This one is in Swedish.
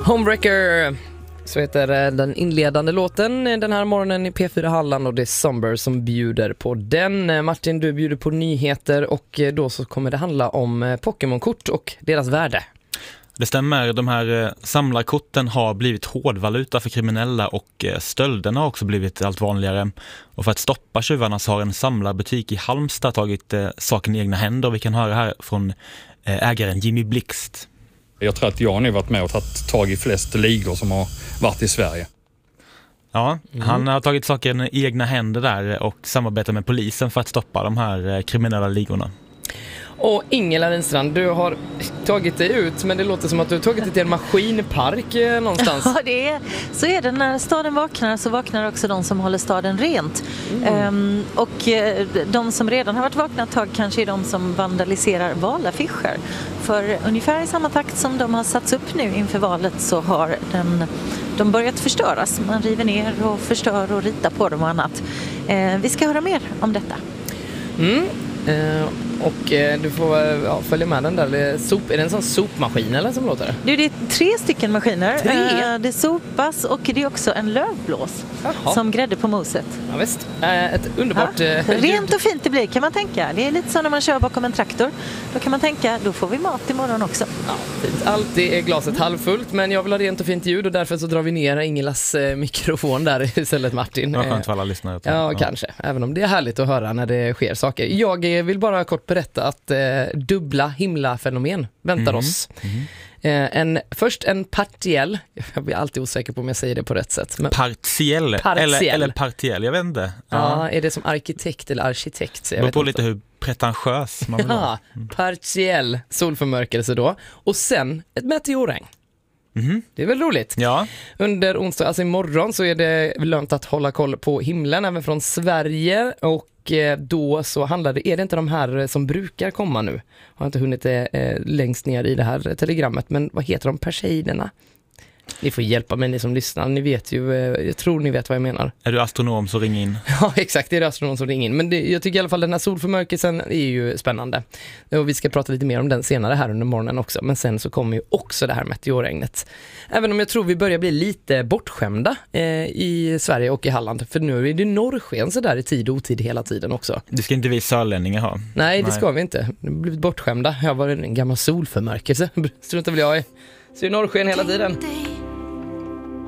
Homewrecker, så heter den inledande låten den här morgonen i P4 Halland, och det är Somber som bjuder på den. Martin, du bjuder på nyheter, och då så kommer det handla om Pokémon-kort och deras värde. Det stämmer, de här samlarkorten har blivit hårdvaluta för kriminella, och stölderna har också blivit allt vanligare. Och för att stoppa tjuvarna så har en samlarbutik i Halmstad tagit saken i egna händer. Vi kan höra här från ägaren Jimmy Blixt. Jag tror att jag har nu varit med och tagit tag i flest ligor som har varit i Sverige. Ja, han har tagit saken i egna händer där och samarbetar med polisen för att stoppa de här kriminella ligorna. Och Ingela Lindstrand, du har tagit dig ut, men det låter som att du har tagit dig till en maskinpark någonstans. Ja, så är det. När staden vaknar så vaknar också de som håller staden rent. Och de som redan har varit vakna ett tag kanske är de som vandaliserar valaffischer. För ungefär i samma takt som de har satts upp nu inför valet så har de börjat förstöras. Man river ner och förstör och ritar på dem och annat. Vi ska höra mer om detta. Och du får följa med den där. Är det en sån sopmaskin eller som låter? Det är 3 stycken maskiner. 3? Det sopas, och det är också en lövblås. Som grädde på moset. Ja, visst. Ett underbart rent och fint det blir, kan man tänka. Det är lite så när man kör bakom en traktor. Då kan man tänka, då får vi mat imorgon också. Ja, fint. Alltid är glaset halvfullt, men jag vill ha rent och fint ljud, och därför så drar vi ner Ingelas mikrofon där istället, Martin. Det var skönt för alla lyssnare. Ja, kanske. Även om det är härligt att höra när det sker saker. Jag vill bara kort berätta att dubbla himlafenomen väntar oss. Först en partiell, jag blir alltid osäker på om jag säger det på rätt sätt. Men partiell. Eller partiell, jag vet inte. Ja, är det som arkitekt eller arkitekt? Det beror på lite hur pretentiös man vill vara. Partiell solförmörkelse då. Och sen ett meteorregn. Det är väl roligt. Ja. Under onsdag, alltså imorgon, så är det lönt att hålla koll på himlen även från Sverige, och då så är det inte de här som brukar komma nu. Jag har inte hunnit längst ner i det här telegrammet, men vad heter de? Perseiderna? Ni får hjälpa mig, ni som lyssnar. Ni vet ju, jag tror ni vet vad jag menar. Är du astronom så ring in. Ja, exakt, det är astronom som ring in. Men jag tycker i alla fall den här solförmörkelsen är ju spännande. Och vi ska prata lite mer om den senare här under morgonen också. Men sen så kommer ju också det här meteorregnet. Även om jag tror vi börjar bli lite bortskämda i Sverige och i Halland. För nu är det norrsken så där i tid och otid hela tiden också. Det ska inte vi sörlänningar ha. Nej, det ska vi inte. Vi har blivit bortskämda. Jag var en gammal solförmörkelse. Struntar väl jag i. Så är norrsken hela tiden.